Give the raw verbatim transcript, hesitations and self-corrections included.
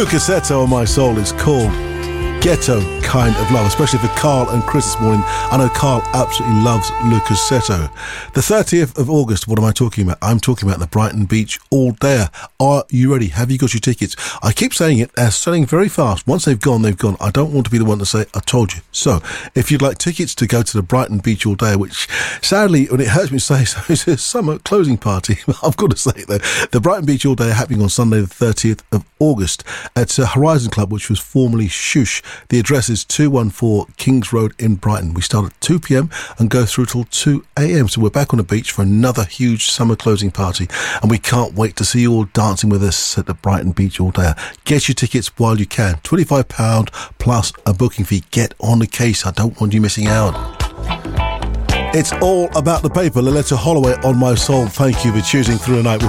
Lucasetto on My Soul is called Ghetto Kind of Love, especially for Carl and Chris this morning. I know Carl absolutely loves Lucasetto. The thirtieth of August, what am I talking about? I'm talking about the Brighton Beach All Dayer. Are you ready? Have you got your tickets? I keep saying it, they're selling very fast. Once they've gone, they've gone. I don't want to be the one to say, I told you. So, if you'd like tickets to go to the Brighton Beach All Dayer, which sadly, when it hurts me to say so, it's a summer closing party. I've got to say it though. The Brighton Beach All Dayer happening on Sunday the thirtieth of August at uh, Horizon Club, which was formerly Shush. The address is two one four Kings Road in Brighton. We start at two p.m. and go through till two a.m. So we're back on the beach for another huge summer closing party, and we can't wait to see you all dancing with us at the Brighton Beach All Dayer. Get your tickets while you can. twenty-five pounds plus a booking fee. Get on the case. I don't want you missing out. It's all about the paper. Loletta Holloway on My Soul. Thank you for choosing Through the Night with